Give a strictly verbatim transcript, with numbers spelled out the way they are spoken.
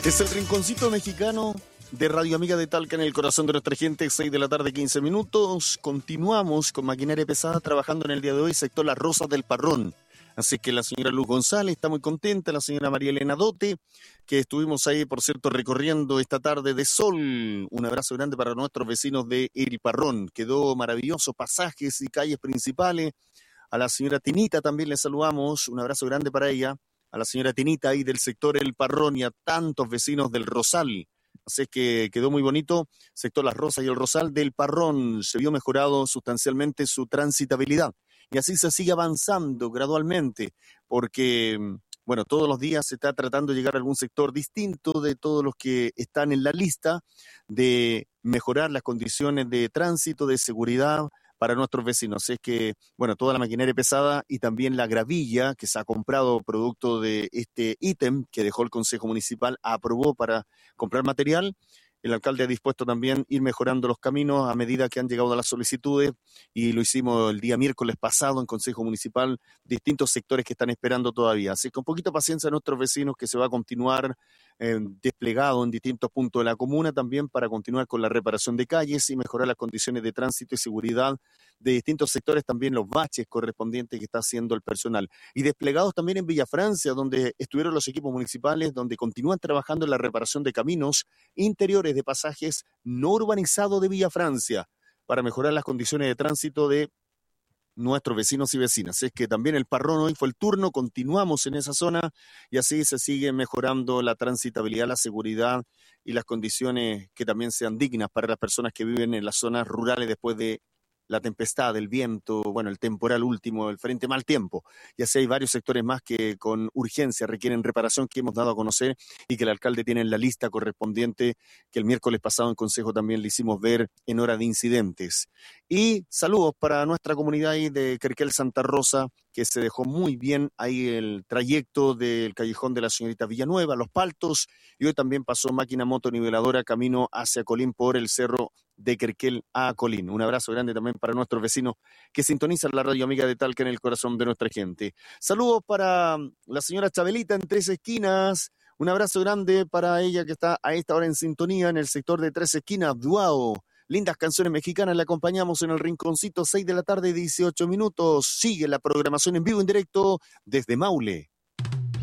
Es el rinconcito mexicano de Radio Amiga de Talca en el corazón de nuestra gente, seis de la tarde, quince minutos. Continuamos con maquinaria pesada trabajando en el día de hoy, sector Las Rosas del Parrón. Así que la señora Luz González está muy contenta, la señora María Elena Dote, que estuvimos ahí, por cierto, recorriendo esta tarde de sol. Un abrazo grande para nuestros vecinos de El Parrón. Quedó maravilloso, pasajes y calles principales. A la señora Tinita también le saludamos, un abrazo grande para ella. A la señora Tinita ahí del sector El Parrón y a tantos vecinos del Rosal. Así es que quedó muy bonito, sector Las Rosas y el Rosal del Parrón. Se vio mejorado sustancialmente su transitabilidad. Y así se sigue avanzando gradualmente, porque, bueno, todos los días se está tratando de llegar a algún sector distinto de todos los que están en la lista, de mejorar las condiciones de tránsito, de seguridad para nuestros vecinos. Es que, bueno, toda la maquinaria pesada y también la gravilla que se ha comprado producto de este ítem que dejó el Consejo Municipal, aprobó para comprar material. El alcalde ha dispuesto también ir mejorando los caminos a medida que han llegado a las solicitudes, y lo hicimos el día miércoles pasado en Consejo Municipal, distintos sectores que están esperando todavía. Así que con poquita paciencia a nuestros vecinos, que se va a continuar eh, desplegado en distintos puntos de la comuna también para continuar con la reparación de calles y mejorar las condiciones de tránsito y seguridad de distintos sectores, también los baches correspondientes que está haciendo el personal. Y desplegados también en Villa Francia, donde estuvieron los equipos municipales, donde continúan trabajando en la reparación de caminos interiores de pasajes no urbanizados de Villa Francia para mejorar las condiciones de tránsito de nuestros vecinos y vecinas. Es que también el Parrón hoy fue el turno, continuamos en esa zona y así se sigue mejorando la transitabilidad, la seguridad y las condiciones que también sean dignas para las personas que viven en las zonas rurales después de la tempestad, el viento, bueno, el temporal último, el frente mal tiempo. Y así hay varios sectores más que con urgencia requieren reparación, que hemos dado a conocer y que el alcalde tiene en la lista correspondiente, que el miércoles pasado en Consejo también le hicimos ver en hora de incidentes. Y saludos para nuestra comunidad ahí de Querquel Santa Rosa, que se dejó muy bien ahí el trayecto del Callejón de la Señorita Villanueva, Los Paltos, y hoy también pasó máquina motoniveladora camino hacia Colín por el cerro de Querquel a Colín. Un abrazo grande también para nuestros vecinos que sintonizan la Radio Amiga de Talca en el corazón de nuestra gente. Saludos para la señora Chabelita en Tres Esquinas. Un abrazo grande para ella que está a esta hora en sintonía en el sector de Tres Esquinas, Duao. Lindas canciones mexicanas, le acompañamos en el rinconcito, seis de la tarde, dieciocho minutos. Sigue la programación en vivo, en directo desde Maule.